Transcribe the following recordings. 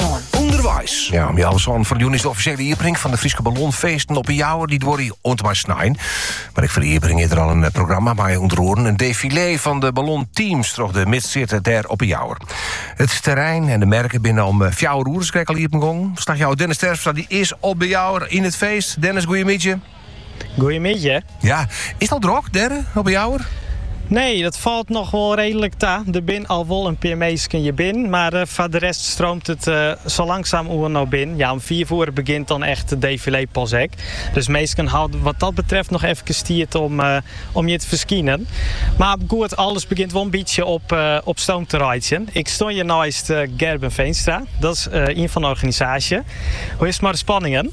Jalveson. Onderwijs. Ja, om Jalveson van Joen is de officiële eerbring van de Friese Ballonfeesten op een jaar. Die wordt hier ontmaar snijden. Maar ik voor de eerbring is er al een programma bij onderhoren. Een défilé van de ballonteams toch de midzitten daar op een jaar. Het terrein en de merken binnen om 4 uur. Kijk al hier op een gong. Sta jou Dennis Terpstra, die is op een jaar in het feest. Dennis, goeiemiddag. Goeiemiddag. Ja, is het al druk, derde op een jaar? Nee, dat valt nog wel redelijk ta. Er bin al wel een paar meesken je bin, maar voor de rest stroomt het zo langzaam hoe nou bin. Ja, om 4 uur begint dan echt de défilé pas ek. Dus meesken houden wat dat betreft nog even stiert om je te verschijnen. Maar goed, alles begint wel een beetje op stoom te rijden. Ik stond hier naast Gerben Veenstra, dat is een van de organisatie. Hoe is het maar de spanningen?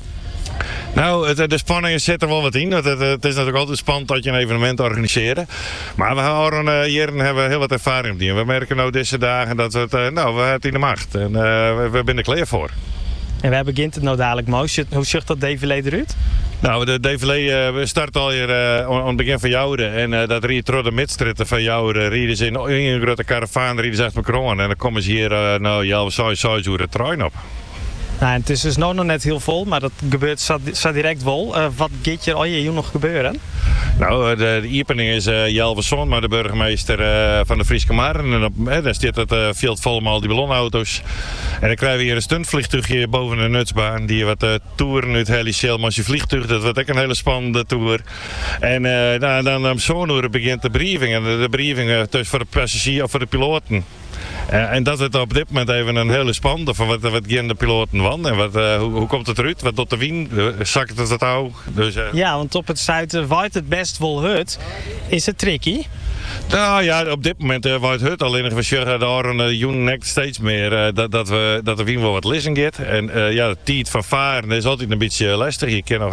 Nou, de spanningen zitten er wel wat in. Het is natuurlijk altijd spannend dat je een evenement organiseert. Maar we houden hier hebben heel wat ervaring op die. We merken nou deze dagen dat we het in de macht. En we zijn er klaar voor. En waar begint het nou dadelijk, Moos? Hoe ziet dat défilé eruit? Nou, de défilé start al hier aan het begin van Jouden. En dat rieden door de midstritten van Jouden. Rieden ze in een grote karavaan, rieden ze achter elkaar. En dan komen ze hier, zo'n uur het trein op. Nou, het is dus nog net heel vol, maar dat gebeurt zo direct wel. Wat gaat er hier nog gebeuren? Nou, de opening is Jalveson, maar de burgemeester van de Friese Maren. En dan staat het veld vol met al die ballonauto's. En dan krijgen we hier een stuntvliegtuigje boven de nutsbaan. Die wat toeren uit Helicel, maar als je vliegtuig, dat wordt ook een hele spannende tour. En dan om zo'n uur begint de briefing. En de briefing dus voor de passagier of voor de piloten. En dat is op dit moment even een hele spannende van wat gaan de piloten van en hoe komt het eruit? Wat doet de wind? Zakt het touw? Dus, Ja, want op het zuiden waait het best wel hut. Is het tricky? Nou ja, op dit moment waait het alleen. We zeggen daar een steeds meer dat de wind wel wat lissen gaat. En de tijd van varen is altijd een beetje lastig. Je kan nog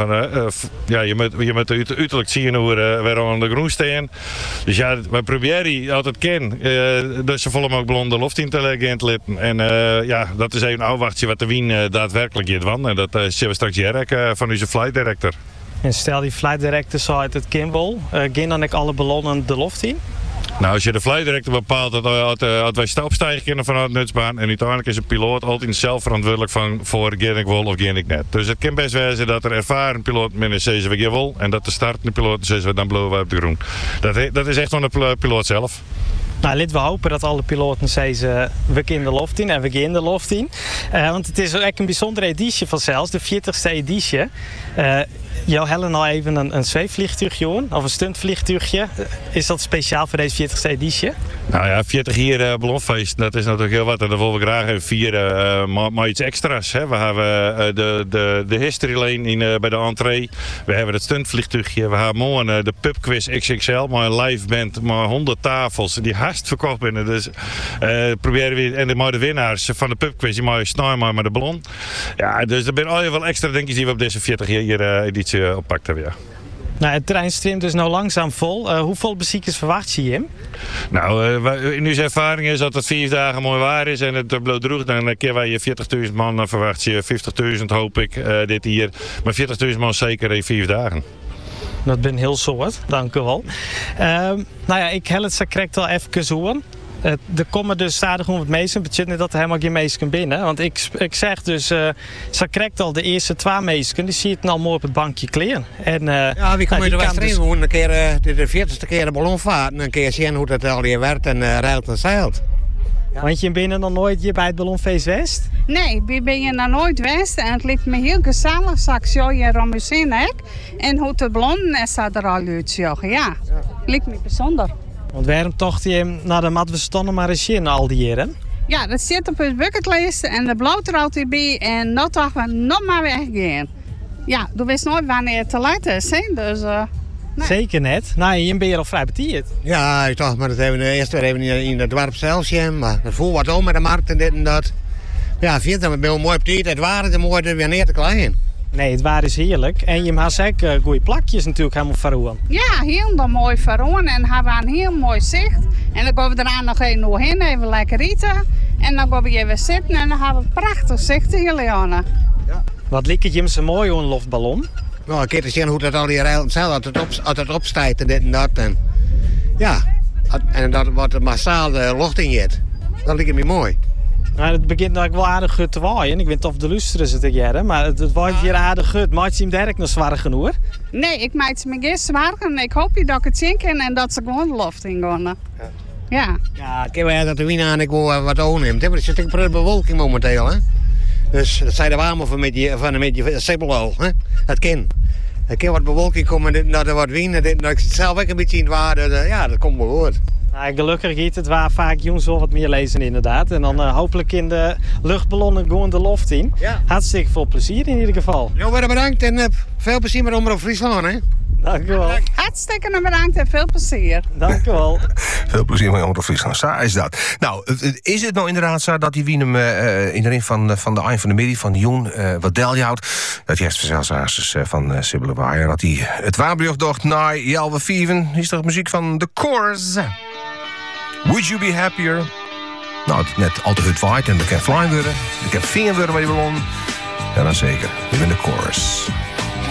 je moet uiterlijk zien hoe we aan de groen staan. Dus ja, we proberen altijd dus ze volle mogelijk blonde lucht in te leggen. En dat is even een afwachtje wat de wind daadwerkelijk gaat van. En dat zien we straks hier van onze flight director. En stel die flight director zou uit het Kimball, gaan dan alle ballonnen de lucht in? Nou, als je de flight director bepaalt dat wij opstijgen kunnen vanuit de nutsbaan. En uiteindelijk is een piloot altijd zelf verantwoordelijk voor ga ik wel of ga ik net. Dus het kan best wezen dat er ervaren piloot minder zeggen we gaan wel. En dat de startende piloot zeggen we dan blowen we op de groen. Dat is echt van de piloot zelf. Nou, laten we hopen dat alle piloten zeggen we gaan de lucht in en we gaan de lucht in. Want het is echt een bijzondere editie van zelfs, de 40ste editie. Jou hellen nou even een zweefvliegtuigje of een stuntvliegtuigje. Is dat speciaal voor deze 40ste editie? Nou ja, 40 hier ballonfeest, dat is natuurlijk heel wat. En dat willen we graag even vieren, maar iets extra's. Hè. We hebben de history lane bij de entree. We hebben het stuntvliegtuigje. We hebben morgen de pubquiz XXL, maar een live band, maar 100 tafels. Die haast verkocht binnen. Dus proberen we, en de winnaars van de pubquiz, die mogen snijden met de ballon. Ja, dus er zijn al heel veel extra dingetjes die we op deze 40 hier editie oppakt hebben, ja. Nou, het terrein streamt dus nou langzaam vol. Hoeveel bezoekers verwacht je hem? Nou, in onze ervaring is dat het 4 dagen mooi waar is en het bloot droeg. Dan keer wij je 40.000 man, dan verwacht je 50.000 hoop ik dit hier. Maar 40.000 man zeker in 4 dagen. Dat ben heel soort, dank u wel. Nou ja, ik hel het zo correct al even zoen. Er komen dus stadig wat meesten. Het betekent niet dat er helemaal geen meesten binnen. Want ik zeg dus, ze krijgt al de eerste 2 meesten. Die zie je al mooi op het bankje kleren. En, ja, wie komen er wel erin gewoon een keer de 40ste keer de ballon vaart. En keer zien hoe dat al hier werkt en ruilt en zeilt. Ja. Want je bent nog nooit hier bij het Ballonfeest West? Nee, ik ben hier nog nooit West. En het lijkt me heel gezellig. Straks jou hier om je heen. En hoe de ballonnen is er al uitzogen. Ja, lijkt me bijzonder. Want waarom tocht je naar de mat we stonden maar eens in al die jaren? Ja, dat zit op het bucketlist en de bloot er altijd bij. En dan toch we nog maar weggaan. Ja, je wist nooit wanneer het te laat is. Hè? Dus, nee. Zeker net. Nou, je bent hier al vrij betierd. Ja, ik dacht, maar dat hebben we eerst weer even in het dorp zelfs. Maar dat voelt wat om met de markt en dit en dat. Ja, vind je, we zijn mooi betierd. Het waren de mooie weer neer te klein. Nee, het waar is heerlijk. En je maakt ook goede plakjes natuurlijk helemaal verroen. Ja, heel mooi verroen en hebben we een heel mooi zicht. En dan gaan we daarna nog even even lekker eten. En dan gaan we even zitten en dan hebben we prachtig zicht hier, Leanne. Ja. Wat lijkt het je zo mooi, een luchtballon? Nou, een keer te zien hoe dat al die ruilt zelf, als het opstijgt en dit en dat. En, ja, en dat wordt massaal de lucht in zit. Dat lijkt me mooi. Nou, het begint nou wel aardig goed te waaien. Ik weet niet of de luisteren ze te jaren, maar het waait hier aardig goed. Maakt je hem direct nog zwaar genoeg? Nee, ik maak ze me eerst zwaar en ik hoop dat ik het zien kan en dat ze gewoon de loft in gaan. Ja. Ja, ik heb wel dat de wien aan ik wil wat aanneemt. Er zit een prut bewolking momenteel, hè. Dus dat zei de warme van een beetje sibbel al, hè. Dat kan. Er kan wat bewolking komen, dat er wat wind. Ik zit zelf ook een beetje in het water. Ja, dat komt wel goed. Nou, gelukkig giet het waar vaak jongens wel wat meer lezen inderdaad. En dan hopelijk in de luchtballonnen gewoon de loft in. Ja. Hartstikke veel plezier in ieder geval. Nou, weer bedankt en veel plezier met Omroep Friesland, hè. Dank u wel. Hartstikke bedankt en veel plezier. Dank u wel. Veel plezier met Omroep Friesland. Zo is dat. Nou, is het nou inderdaad zo dat die Wienem in de ring van de eind van de middag van de Joen wat deljouwt? Dat hij zelfs van Sibylle Waaier dat hij het waarbrug docht naar Jelve Vieven. Is toch muziek van The Course? Would you be happier? Nou, het net altijd het waait en we kan flying worden. Ik heb vinger worden met die ballon. Ja, dan zeker. Ik ben The Course.